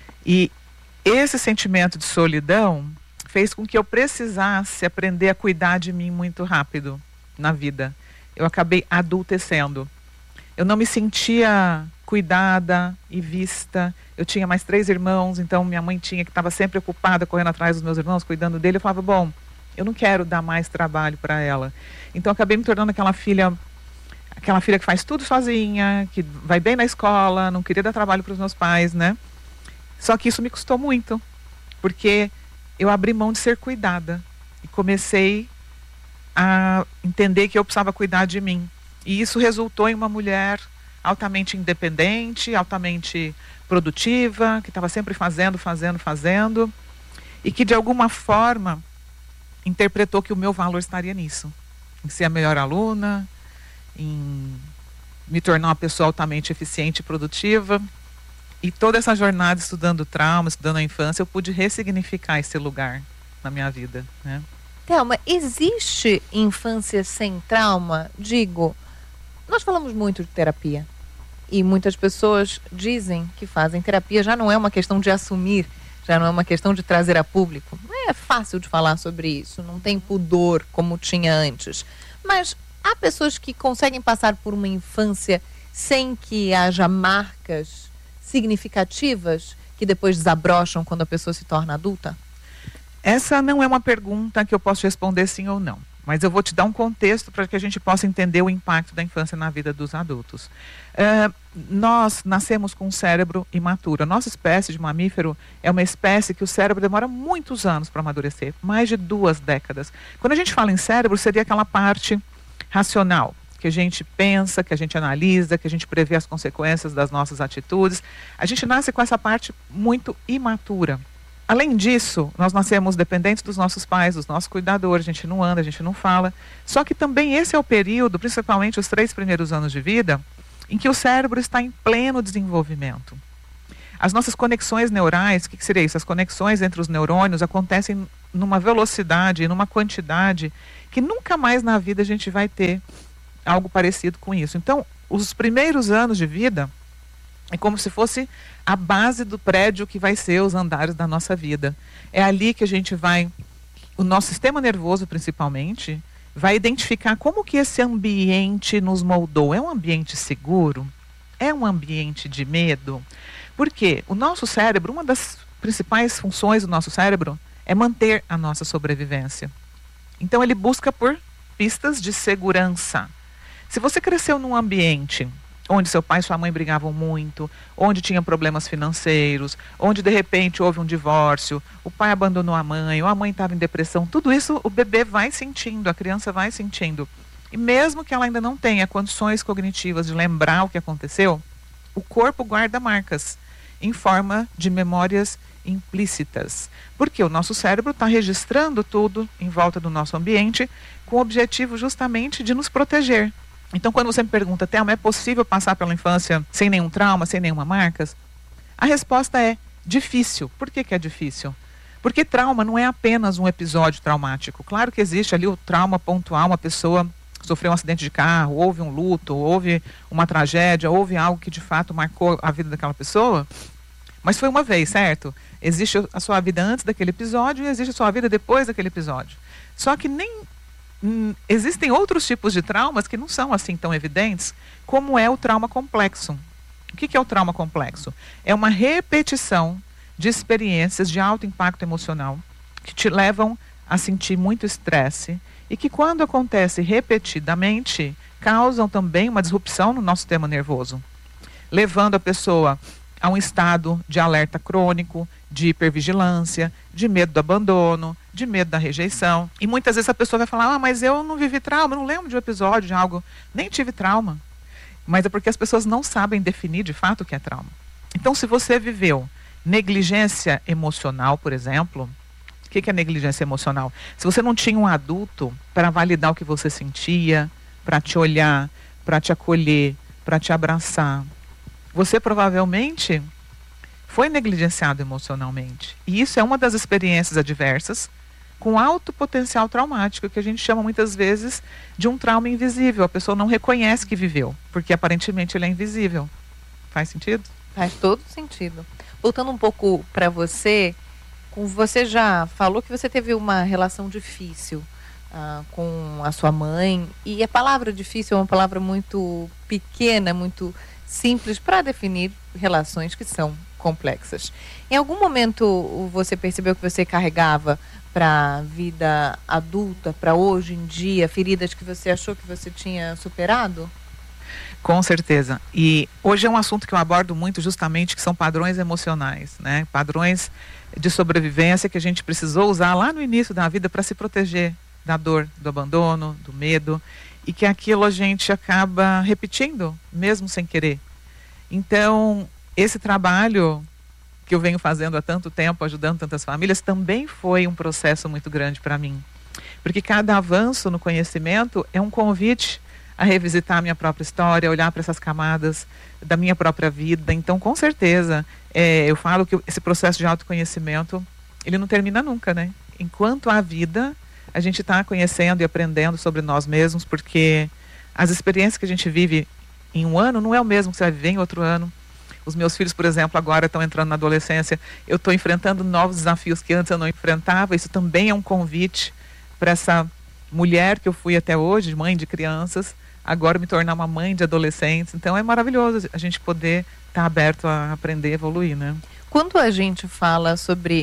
E esse sentimento de solidão fez com que eu precisasse aprender a cuidar de mim muito rápido na vida. Eu acabei adultecendo. Eu não me sentia cuidada e vista. Eu tinha mais três irmãos, então minha mãe tinha que estava sempre ocupada, correndo atrás dos meus irmãos, cuidando dele. Eu falava, bom, eu não quero dar mais trabalho para ela. Então eu acabei me tornando aquela filha... Aquela filha que faz tudo sozinha, que vai bem na escola, não queria dar trabalho para os meus pais, né? Só que isso me custou muito, porque eu abri mão de ser cuidada e comecei a entender que eu precisava cuidar de mim. E isso resultou em uma mulher altamente independente, altamente produtiva, que estava sempre fazendo, fazendo, fazendo, e que de alguma forma interpretou que o meu valor estaria nisso, em ser a melhor aluna, em me tornar uma pessoa altamente eficiente e produtiva. E toda essa jornada estudando trauma, estudando a infância, eu pude ressignificar esse lugar na minha vida, né? Thelma, existe infância sem trauma? Digo, nós falamos muito de terapia e muitas pessoas dizem que fazem terapia, já não é uma questão de assumir, já não é uma questão de trazer a público. Não é fácil de falar sobre isso, não tem pudor como tinha antes. Mas há pessoas que conseguem passar por uma infância sem que haja marcas significativas que depois desabrocham quando a pessoa se torna adulta? Essa não é uma pergunta que eu posso responder sim ou não, mas eu vou te dar um contexto para que a gente possa entender o impacto da infância na vida dos adultos. Uh, nós nascemos com um cérebro imaturo. A nossa espécie de mamífero é uma espécie que o cérebro demora muitos anos para amadurecer, mais de duas décadas. Quando a gente fala em cérebro, seria aquela parte racional, que a gente pensa, que a gente analisa, que a gente prevê as consequências das nossas atitudes. A gente nasce com essa parte muito imatura. Além disso, nós nascemos dependentes dos nossos pais, dos nossos cuidadores, a gente não anda, a gente não fala. Só que também esse é o período, principalmente os três primeiros anos de vida, em que o cérebro está em pleno desenvolvimento. As nossas conexões neurais, o que, que seria isso? As conexões entre os neurônios acontecem numa velocidade, numa quantidade, que nunca mais na vida a gente vai ter algo parecido com isso. Então, os primeiros anos de vida é como se fosse a base do prédio que vai ser os andares da nossa vida. É ali que a gente vai, o nosso sistema nervoso principalmente, vai identificar como que esse ambiente nos moldou. É um ambiente seguro? É um ambiente de medo? Porque o nosso cérebro, uma das principais funções do nosso cérebro é manter a nossa sobrevivência. Então ele busca por pistas de segurança. Se você cresceu num ambiente onde seu pai e sua mãe brigavam muito, onde tinha problemas financeiros, onde de repente houve um divórcio, o pai abandonou a mãe, ou a mãe estava em depressão, tudo isso o bebê vai sentindo, a criança vai sentindo. E mesmo que ela ainda não tenha condições cognitivas de lembrar o que aconteceu, o corpo guarda marcas em forma de memórias implícitas. Porque o nosso cérebro está registrando tudo em volta do nosso ambiente com o objetivo justamente de nos proteger. Então, quando você me pergunta, Thelma, é possível passar pela infância sem nenhum trauma, sem nenhuma marcas? A resposta é difícil. Por que que é difícil? Porque trauma não é apenas um episódio traumático. Claro que existe ali o trauma pontual, uma pessoa sofreu um acidente de carro, houve um luto, houve uma tragédia, houve algo que de fato marcou a vida daquela pessoa, mas foi uma vez, certo? Existe a sua vida antes daquele episódio e existe a sua vida depois daquele episódio. Só que nem hum, existem outros tipos de traumas que não são assim tão evidentes, como é o trauma complexo. O que que é o trauma complexo? É uma repetição de experiências de alto impacto emocional que te levam a sentir muito estresse e que, quando acontece repetidamente, causam também uma disrupção no nosso sistema nervoso, levando a pessoa a um estado de alerta crônico, de hipervigilância, de medo do abandono, de medo da rejeição. E muitas vezes a pessoa vai falar, ah, mas eu não vivi trauma, eu não lembro de um episódio, de algo, nem tive trauma. Mas é porque as pessoas não sabem definir de fato o que é trauma. Então, se você viveu negligência emocional, por exemplo, o que que é negligência emocional? Se você não tinha um adulto para validar o que você sentia, para te olhar, para te acolher, para te abraçar, você provavelmente foi negligenciado emocionalmente. E isso é uma das experiências adversas com alto potencial traumático, que a gente chama muitas vezes de um trauma invisível. A pessoa não reconhece que viveu, porque aparentemente ele é invisível. Faz sentido? Faz todo sentido. Voltando um pouco para você, você já falou que você teve uma relação difícil uh, com a sua mãe, e a palavra difícil é uma palavra muito pequena, muito simples para definir relações que são complexas. Em algum momento você percebeu que você carregava para a vida adulta, para hoje em dia, feridas que você achou que você tinha superado? Com certeza. E hoje é um assunto que eu abordo muito, justamente, que são padrões emocionais, né? Padrões de sobrevivência que a gente precisou usar lá no início da vida para se proteger da dor, do abandono, do medo, e que aquilo a gente acaba repetindo, mesmo sem querer. Então, esse trabalho que eu venho fazendo há tanto tempo, ajudando tantas famílias, também foi um processo muito grande para mim. Porque cada avanço no conhecimento é um convite a revisitar a minha própria história, olhar para essas camadas da minha própria vida. Então, com certeza, é, eu falo que esse processo de autoconhecimento, ele não termina nunca, né? Enquanto há vida, a gente está conhecendo e aprendendo sobre nós mesmos, porque as experiências que a gente vive em um ano não é o mesmo que você vai viver em outro ano. Os meus filhos, por exemplo, agora estão entrando na adolescência. Eu estou enfrentando novos desafios que antes eu não enfrentava. Isso também é um convite para essa mulher que eu fui até hoje, mãe de crianças, agora me tornar uma mãe de adolescentes. Então é maravilhoso a gente poder estar aberto a aprender, evoluir, né? Quando a gente fala sobre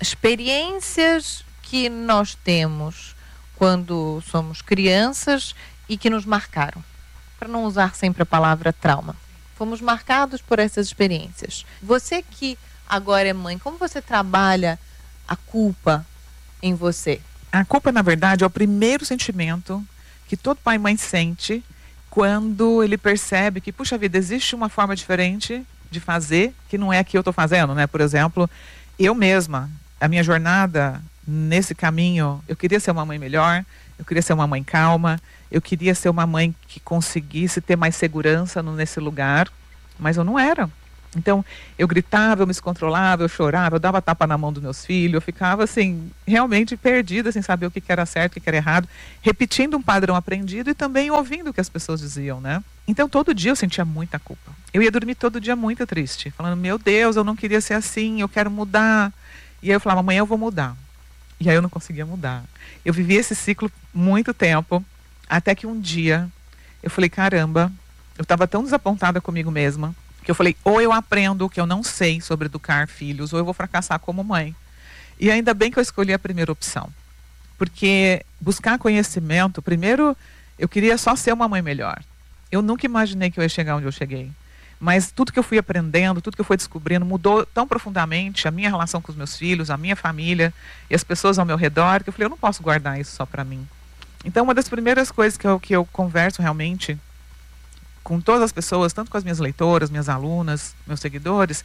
experiências que nós temos quando somos crianças e que nos marcaram, para não usar sempre a palavra trauma, fomos marcados por essas experiências. Você que agora é mãe, como você trabalha a culpa em você? A culpa, na verdade, é o primeiro sentimento que todo pai e mãe sente quando ele percebe que, puxa vida, existe uma forma diferente de fazer, que não é a que eu estou fazendo, né? Por exemplo, eu mesma, a minha jornada nesse caminho, eu queria ser uma mãe melhor, eu queria ser uma mãe calma, eu queria ser uma mãe que conseguisse ter mais segurança no, nesse lugar, mas eu não era. Então, eu gritava, eu me descontrolava, eu chorava, eu dava tapa na mão dos meus filhos, eu ficava, assim, realmente perdida, sem saber o que, que era certo, o que, que era errado, repetindo um padrão aprendido e também ouvindo o que as pessoas diziam, né? Então, todo dia eu sentia muita culpa. Eu ia dormir todo dia muito triste, falando, meu Deus, eu não queria ser assim, eu quero mudar. E aí eu falava, amanhã eu vou mudar. E aí eu não conseguia mudar. Eu vivi esse ciclo muito tempo, até que um dia eu falei, caramba, eu estava tão desapontada comigo mesma, que eu falei, ou eu aprendo o que eu não sei sobre educar filhos, ou eu vou fracassar como mãe. E ainda bem que eu escolhi a primeira opção. Porque buscar conhecimento, primeiro, eu queria só ser uma mãe melhor. Eu nunca imaginei que eu ia chegar onde eu cheguei. Mas tudo que eu fui aprendendo, tudo que eu fui descobrindo, mudou tão profundamente a minha relação com os meus filhos, a minha família e as pessoas ao meu redor, que eu falei, eu não posso guardar isso só para mim. Então, uma das primeiras coisas que eu, que eu converso realmente com todas as pessoas, tanto com as minhas leitoras, minhas alunas, meus seguidores,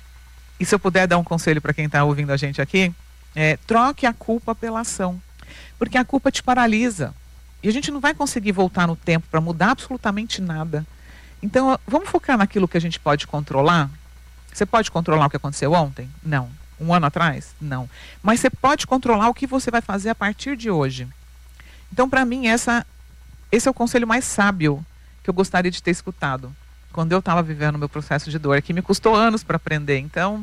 e se eu puder dar um conselho para quem está ouvindo a gente aqui, é, troque a culpa pela ação. Porque a culpa te paralisa. E a gente não vai conseguir voltar no tempo para mudar absolutamente nada. Então, vamos focar naquilo que a gente pode controlar? Você pode controlar o que aconteceu ontem? Não. Um ano atrás? Não. Mas você pode controlar o que você vai fazer a partir de hoje. Então, para mim, essa, esse é o conselho mais sábio que eu gostaria de ter escutado quando eu estava vivendo o meu processo de dor, que me custou anos para aprender. Então,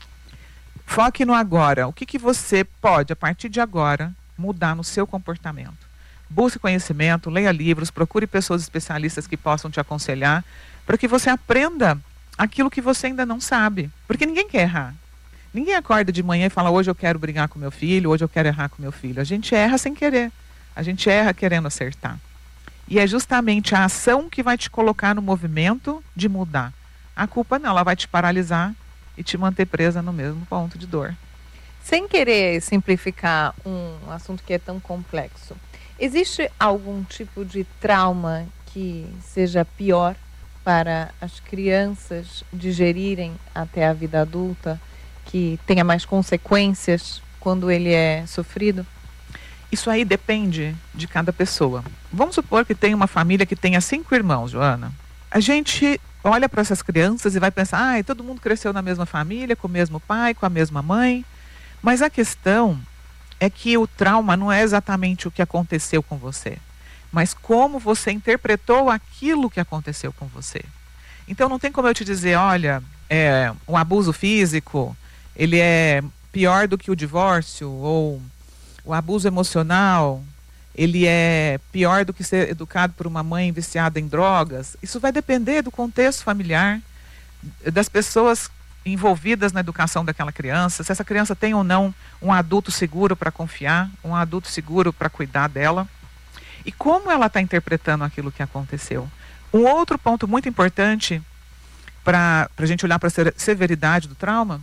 foque no agora. O que, que você pode, a partir de agora, mudar no seu comportamento? Busque conhecimento, leia livros, procure pessoas especialistas que possam te aconselhar, para que você aprenda aquilo que você ainda não sabe. Porque ninguém quer errar. Ninguém acorda de manhã e fala, hoje eu quero brigar com meu filho, hoje eu quero errar com meu filho. A gente erra sem querer. A gente erra querendo acertar. E é justamente a ação que vai te colocar no movimento de mudar. A culpa não, ela vai te paralisar e te manter presa no mesmo ponto de dor. Sem querer simplificar um assunto que é tão complexo, existe algum tipo de trauma que seja pior para as crianças digerirem até a vida adulta, que tenha mais consequências quando ele é sofrido? Isso aí depende de cada pessoa. Vamos supor que tem uma família que tenha cinco irmãos, Joana. A gente olha para essas crianças e vai pensar, ah, todo mundo cresceu na mesma família, com o mesmo pai, com a mesma mãe. Mas a questão é que o trauma não é exatamente o que aconteceu com você, mas como você interpretou aquilo que aconteceu com você. Então não tem como eu te dizer, olha, é, um abuso físico, ele é pior do que o divórcio, ou o abuso emocional, ele é pior do que ser educado por uma mãe viciada em drogas. Isso vai depender do contexto familiar, das pessoas envolvidas na educação daquela criança, se essa criança tem ou não um adulto seguro para confiar, um adulto seguro para cuidar dela, e como ela está interpretando aquilo que aconteceu. Um outro ponto muito importante para a gente olhar para a severidade do trauma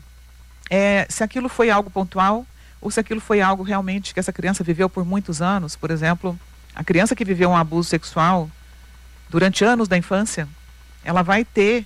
é se aquilo foi algo pontual ou se aquilo foi algo realmente que essa criança viveu por muitos anos. Por exemplo, a criança que viveu um abuso sexual durante anos da infância, ela vai ter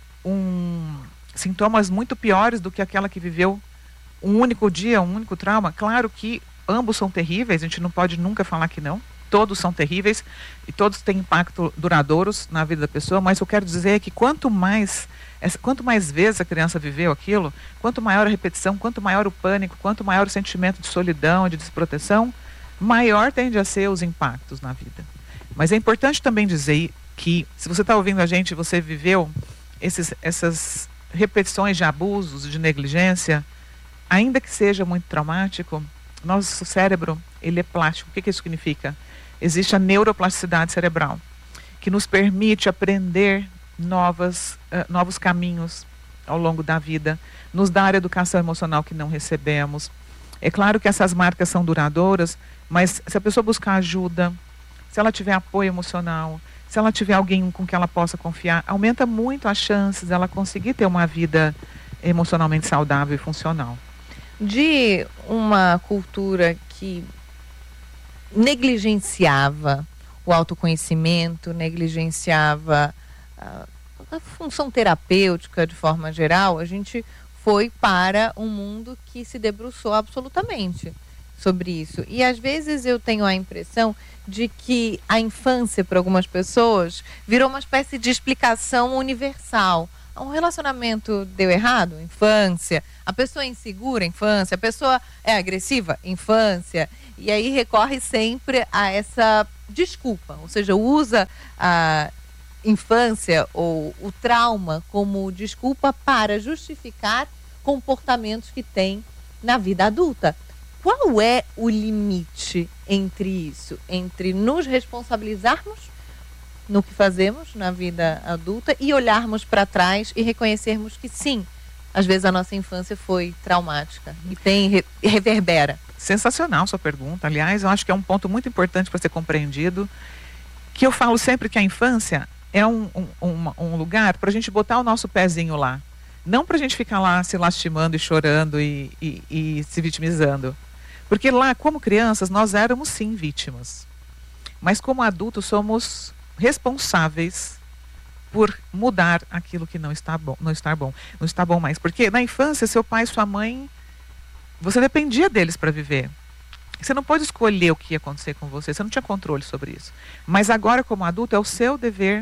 um, sintomas muito piores do que aquela que viveu um único dia, um único trauma. Claro que ambos são terríveis, a gente não pode nunca falar que não. Todos são terríveis e todos têm impacto duradouros na vida da pessoa, mas o que eu quero dizer é que quanto mais, quanto mais vezes a criança viveu aquilo, quanto maior a repetição, quanto maior o pânico, quanto maior o sentimento de solidão, de desproteção, maior tende a ser os impactos na vida. Mas é importante também dizer que, se você está ouvindo a gente, você viveu esses, essas repetições de abusos, de negligência, ainda que seja muito traumático, nosso cérebro, ele é plástico. O que, que isso significa? Existe a neuroplasticidade cerebral, que nos permite aprender novas, uh, novos caminhos ao longo da vida, nos dá a educação emocional que não recebemos. É claro que essas marcas são duradouras, mas se a pessoa buscar ajuda, se ela tiver apoio emocional, se ela tiver alguém com quem ela possa confiar, aumenta muito as chances dela conseguir ter uma vida emocionalmente saudável e funcional. De uma cultura que negligenciava o autoconhecimento, negligenciava a, a função terapêutica de forma geral, a gente foi para um mundo que se debruçou absolutamente sobre isso. E às vezes eu tenho a impressão de que a infância, para algumas pessoas, virou uma espécie de explicação universal. Um relacionamento deu errado? Infância. A pessoa é insegura? Infância. A pessoa é agressiva? Infância. E aí recorre sempre a essa desculpa, ou seja, usa a infância ou o trauma como desculpa para justificar comportamentos que tem na vida adulta. Qual é o limite entre isso? Entre nos responsabilizarmos no que fazemos na vida adulta e olharmos para trás e reconhecermos que sim, às vezes a nossa infância foi traumática e tem re reverbera. Sensacional sua pergunta. Aliás, eu acho que é um ponto muito importante para ser compreendido, que eu falo sempre que a infância é um, um, um, um lugar para a gente botar o nosso pezinho lá. Não para a gente ficar lá se lastimando e chorando e, e, e se vitimizando. Porque lá, como crianças, nós éramos sim vítimas. Mas como adultos somos responsáveis por mudar aquilo que não está bom, não está bom, não está bom mais. Porque na infância, seu pai e sua mãe, você dependia deles para viver. Você não pode escolher o que ia acontecer com você, você não tinha controle sobre isso. Mas agora, como adulto, é o seu dever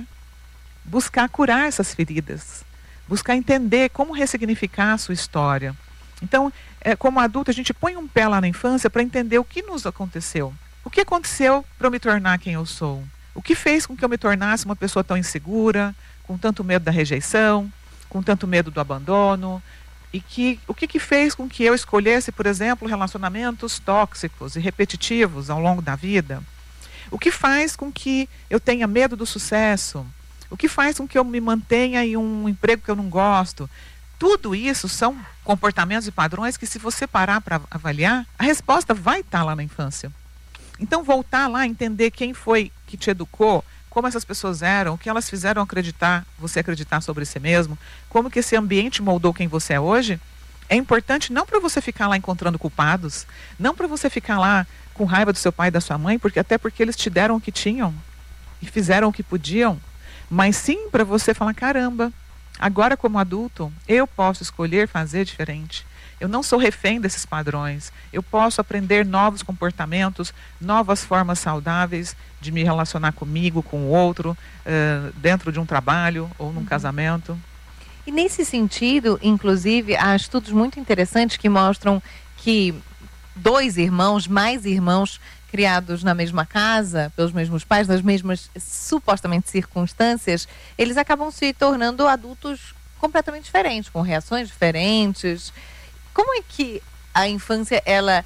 buscar curar essas feridas, buscar entender como ressignificar a sua história. Então, é, como adulto, a gente põe um pé lá na infância para entender o que nos aconteceu. O que aconteceu para eu me tornar quem eu sou? O que fez com que eu me tornasse uma pessoa tão insegura, com tanto medo da rejeição, com tanto medo do abandono? E que, o que, que fez com que eu escolhesse, por exemplo, relacionamentos tóxicos e repetitivos ao longo da vida? O que faz com que eu tenha medo do sucesso? O que faz com que eu me mantenha em um emprego que eu não gosto? Tudo isso são comportamentos e padrões que, se você parar para avaliar, a resposta vai estar lá na infância. Então, voltar lá, entender quem foi que te educou, como essas pessoas eram, o que elas fizeram acreditar, você acreditar sobre si mesmo, como que esse ambiente moldou quem você é hoje, é importante não para você ficar lá encontrando culpados, não para você ficar lá com raiva do seu pai e da sua mãe, porque até porque eles te deram o que tinham e fizeram o que podiam, mas sim para você falar, caramba, agora como adulto, eu posso escolher fazer diferente. Eu não sou refém desses padrões. Eu posso aprender novos comportamentos, novas formas saudáveis de me relacionar comigo, com o outro, uh, dentro de um trabalho ou num uhum. casamento. E nesse sentido, inclusive, há estudos muito interessantes que mostram que dois irmãos, mais irmãos, criados na mesma casa, pelos mesmos pais, nas mesmas supostamente circunstâncias, eles acabam se tornando adultos completamente diferentes, com reações diferentes. Como é que a infância, ela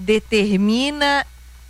determina,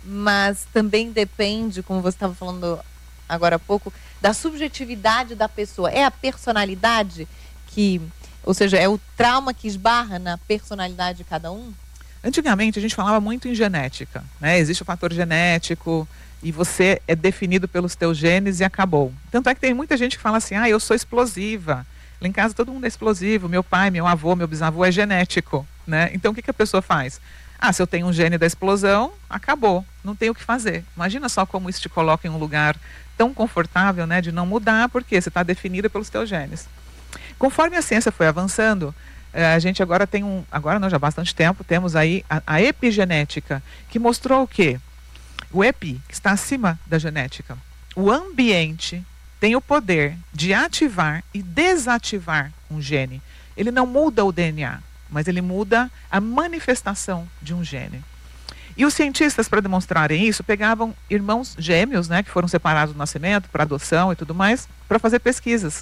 mas também depende, como você estava falando agora há pouco, da subjetividade da pessoa? É a personalidade que, ou seja, é o trauma que esbarra na personalidade de cada um? Antigamente a gente falava muito em genética, né? Existe o fator genético e você é definido pelos teus genes e acabou. Tanto é que tem muita gente que fala assim, ah, eu sou explosiva. Lá em casa todo mundo é explosivo, meu pai, meu avô, meu bisavô é genético, né? Então o que, que a pessoa faz? Ah, se eu tenho um gene da explosão, acabou, não tem o que fazer. Imagina só como isso te coloca em um lugar tão confortável, né, de não mudar, porque você está definida pelos teus genes. Conforme a ciência foi avançando, a gente agora tem um, agora não, já há bastante tempo, temos aí a, a epigenética, que mostrou o quê? O epi, que está acima da genética. O ambiente tem o poder de ativar e desativar um gene. Ele não muda o D N A, mas ele muda a manifestação de um gene. E os cientistas, para demonstrarem isso, pegavam irmãos gêmeos, né, que foram separados do nascimento, para adoção e tudo mais, para fazer pesquisas.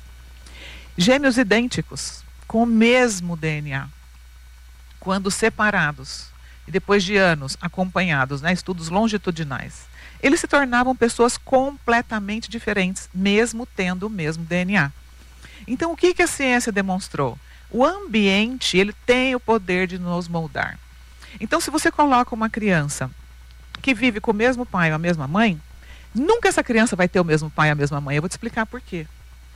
Gêmeos idênticos, com o mesmo D N A. Quando separados, e depois de anos acompanhados, né, estudos longitudinais, eles se tornavam pessoas completamente diferentes, mesmo tendo o mesmo D N A. Então, o que, que a ciência demonstrou? O ambiente, ele tem o poder de nos moldar. Então, se você coloca uma criança que vive com o mesmo pai ou a mesma mãe, nunca essa criança vai ter o mesmo pai ou a mesma mãe. Eu vou te explicar por quê.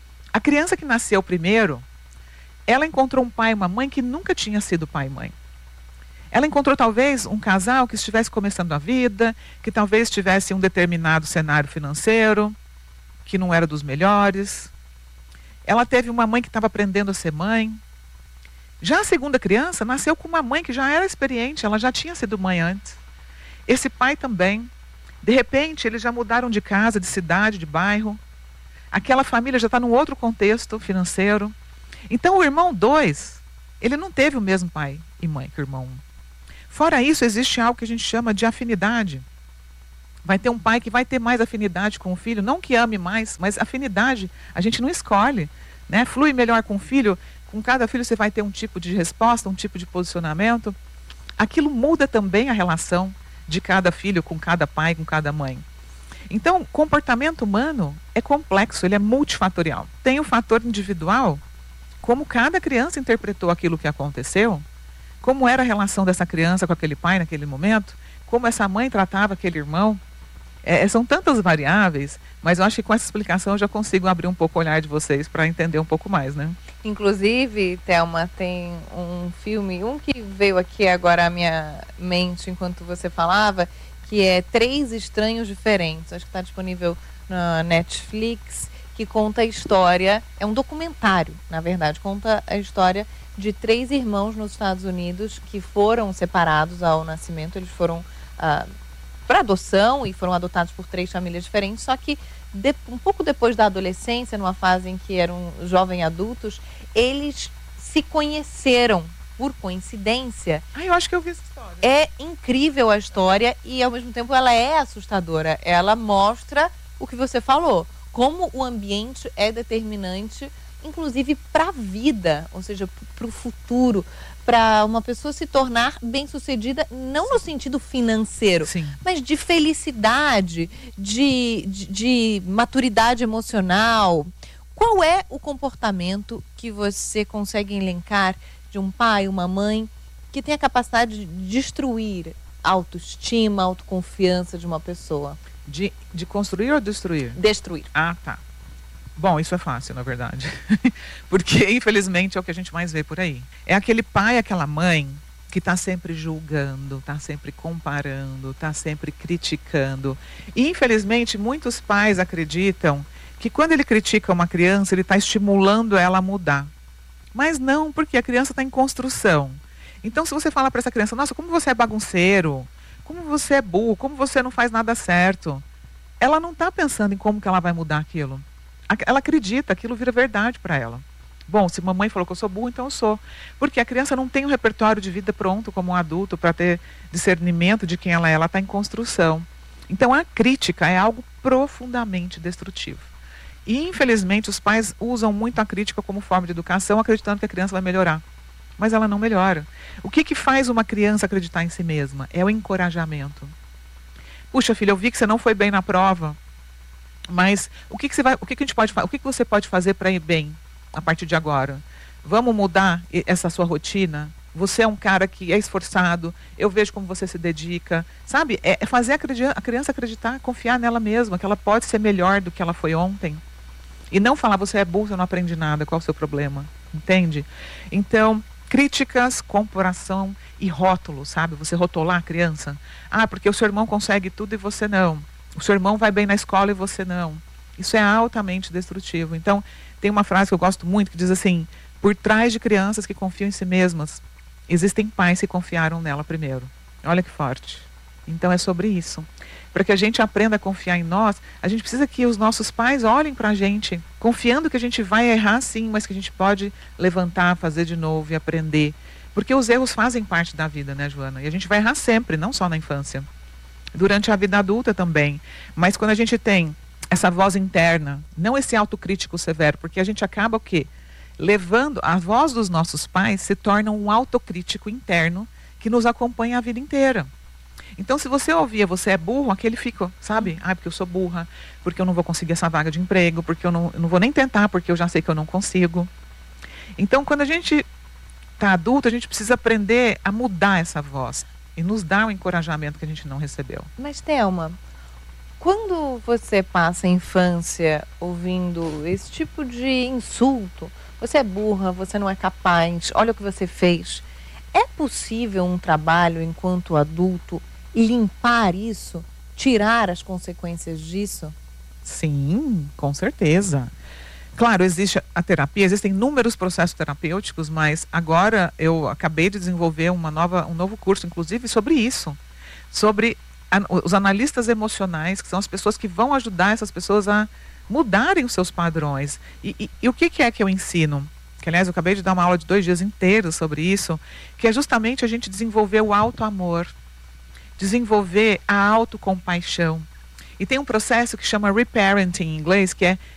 A criança que nasceu primeiro, ela encontrou um pai e uma mãe que nunca tinha sido pai e mãe. Ela encontrou talvez um casal que estivesse começando a vida, que talvez tivesse um determinado cenário financeiro, que não era dos melhores. Ela teve uma mãe que estava aprendendo a ser mãe. Já a segunda criança nasceu com uma mãe que já era experiente, ela já tinha sido mãe antes. Esse pai também. De repente, eles já mudaram de casa, de cidade, de bairro. Aquela família já está num outro contexto financeiro. Então, o irmão dois, ele não teve o mesmo pai e mãe que o irmão um. Fora isso, existe algo que a gente chama de afinidade. Vai ter um pai que vai ter mais afinidade com o filho, não que ame mais, mas afinidade a gente não escolhe, né? Flui melhor com o filho, com cada filho você vai ter um tipo de resposta, um tipo de posicionamento. Aquilo muda também a relação de cada filho com cada pai, com cada mãe. Então, o comportamento humano é complexo, ele é multifatorial. Tem o fator individual, como cada criança interpretou aquilo que aconteceu, como era a relação dessa criança com aquele pai naquele momento, como essa mãe tratava aquele irmão. É, são tantas variáveis, mas eu acho que com essa explicação eu já consigo abrir um pouco o olhar de vocês para entender um pouco mais, né? Inclusive, Thelma, tem um filme, um que veio aqui agora à minha mente enquanto você falava, que é Três Estranhos Diferentes. Acho que está disponível na Netflix, que conta a história, é um documentário, na verdade, conta a história de três irmãos nos Estados Unidos que foram separados ao nascimento. Eles foram ah, para adoção e foram adotados por três famílias diferentes, só que de, um pouco depois da adolescência, numa fase em que eram jovens adultos, eles se conheceram por coincidência. Ah, eu acho que eu vi essa história. É incrível a história e, ao mesmo tempo, ela é assustadora. Ela mostra o que você falou, como o ambiente é determinante, inclusive para a vida, ou seja, para o futuro, para uma pessoa se tornar bem-sucedida, não no sentido financeiro, Sim. mas de felicidade, de, de, de maturidade emocional. Qual é o comportamento que você consegue elencar de um pai, uma mãe, que tem a capacidade de destruir a autoestima, a autoconfiança de uma pessoa? De, de construir ou destruir? Destruir. Ah, tá. Bom, isso é fácil, na verdade. Porque, infelizmente, é o que a gente mais vê por aí. É aquele pai, aquela mãe que está sempre julgando, está sempre comparando, está sempre criticando. E, infelizmente, muitos pais acreditam que quando ele critica uma criança, ele está estimulando ela a mudar. Mas não, porque a criança está em construção. Então, se você fala para essa criança, nossa, como você é bagunceiro, como você é burro, como você não faz nada certo, ela não está pensando em como que ela vai mudar aquilo. Ela acredita, aquilo vira verdade para ela. Bom, se mamãe falou que eu sou burro, então eu sou. Porque a criança não tem um repertório de vida pronto como um adulto para ter discernimento de quem ela é, ela está em construção. Então a crítica é algo profundamente destrutivo. E infelizmente os pais usam muito a crítica como forma de educação, acreditando que a criança vai melhorar. Mas ela não melhora. O que que faz uma criança acreditar em si mesma? É o encorajamento. Puxa, filha, eu vi que você não foi bem na prova. Mas o que que você vai, o que que a gente pode, o que que você pode fazer para ir bem a partir de agora? Vamos mudar essa sua rotina? Você é um cara que é esforçado, eu vejo como você se dedica, sabe? É fazer a criança acreditar, confiar nela mesma, que ela pode ser melhor do que ela foi ontem. E não falar, você é burro, você não aprende nada, qual é o seu problema? Entende? Então, críticas, comparação e rótulo, sabe? Você rotular a criança. Ah, porque o seu irmão consegue tudo e você não. O seu irmão vai bem na escola e você não. Isso é altamente destrutivo. Então, tem uma frase que eu gosto muito que diz assim: por trás de crianças que confiam em si mesmas, existem pais que confiaram nela primeiro. Olha que forte. Então é sobre isso. Para que a gente aprenda a confiar em nós, a gente precisa que os nossos pais olhem para a gente, confiando que a gente vai errar sim, mas que a gente pode levantar, fazer de novo e aprender. Porque os erros fazem parte da vida, né, Joana? E a gente vai errar sempre, não só na infância. Durante a vida adulta também. Mas quando a gente tem essa voz interna, não esse autocrítico severo, porque a gente acaba o quê? Levando, a voz dos nossos pais se torna um autocrítico interno que nos acompanha a vida inteira. Então, se você ouvia, você é burro, aquele fica, sabe? Ah, porque eu sou burra, porque eu não vou conseguir essa vaga de emprego, porque eu não, eu não vou nem tentar, porque eu já sei que eu não consigo. Então, quando a gente está adulto, a gente precisa aprender a mudar essa voz e nos dar o encorajamento que a gente não recebeu. Mas, Thelma, quando você passa a infância ouvindo esse tipo de insulto, você é burra, você não é capaz, olha o que você fez, é possível um trabalho enquanto adulto limpar isso, tirar as consequências disso? Sim, com certeza. Claro, existe a terapia, existem inúmeros processos terapêuticos, mas agora eu acabei de desenvolver uma nova, um novo curso, inclusive, sobre isso. Sobre a, os analistas emocionais, que são as pessoas que vão ajudar essas pessoas a mudarem os seus padrões. E, e, e o que, que é que eu ensino? Que, aliás, eu acabei de dar uma aula de dois dias inteiros sobre isso, que é justamente a gente desenvolver o auto-amor, desenvolver a autocompaixão. E tem um processo que chama reparenting em inglês, que é